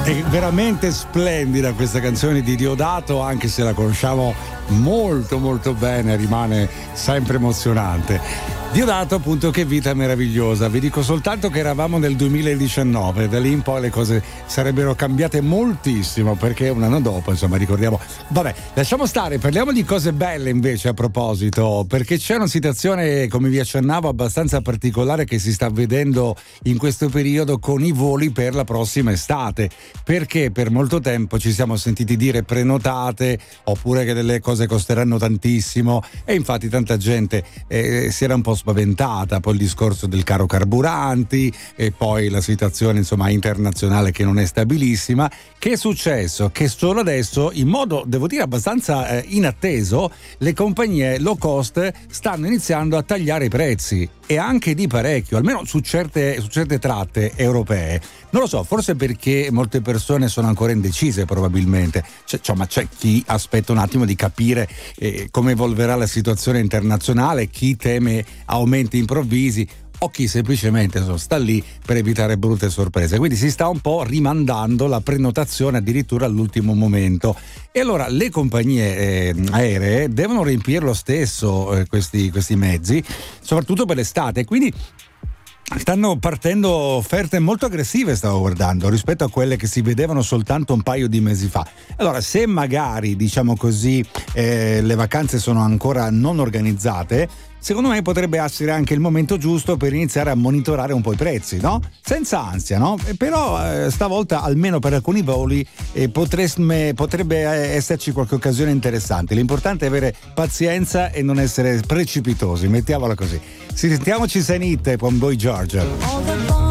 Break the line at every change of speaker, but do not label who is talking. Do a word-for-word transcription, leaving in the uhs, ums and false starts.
È veramente splendida questa canzone di Diodato, anche se la conosciamo molto molto bene, rimane sempre emozionante. Diodato, appunto, che vita meravigliosa. Vi dico soltanto che eravamo nel duemiladiciannove, da lì in poi le cose sarebbero cambiate moltissimo, perché un anno dopo, insomma, ricordiamo. Vabbè, lasciamo stare, parliamo di cose belle invece a proposito, perché c'è una situazione, come vi accennavo, abbastanza particolare che si sta vedendo in questo periodo con i voli per la prossima estate, perché per molto tempo ci siamo sentiti dire prenotate, oppure che delle cose costeranno tantissimo, e infatti tanta gente eh, si era un po' spaventata, poi il discorso del caro carburanti e poi la situazione, insomma, internazionale che non è stabilissima. Che è successo? Che solo adesso, in modo, devo dire, abbastanza eh, inatteso, le compagnie low cost stanno iniziando a tagliare i prezzi, e anche di parecchio, almeno su certe, su certe tratte europee. Non lo so, forse perché molte persone sono ancora indecise, probabilmente. C'è, cioè, ma c'è chi aspetta un attimo di capire eh, come evolverà la situazione internazionale, chi teme aumenti improvvisi, o chi semplicemente so, sta lì per evitare brutte sorprese. Quindi si sta un po' rimandando la prenotazione addirittura all'ultimo momento, e allora le compagnie eh, aeree devono riempire lo stesso eh, questi, questi mezzi, soprattutto per l'estate. Quindi stanno partendo offerte molto aggressive, stavo guardando, rispetto a quelle che si vedevano soltanto un paio di mesi fa. Allora, se magari, diciamo così, eh, le vacanze sono ancora non organizzate, secondo me potrebbe essere anche il momento giusto per iniziare a monitorare un po' i prezzi, no? Senza ansia, no? Però eh, stavolta, almeno per alcuni voli, eh, potrebbe, potrebbe esserci qualche occasione interessante. L'importante è avere pazienza e non essere precipitosi, mettiamola così. Sentiamoci Senite con Boy George.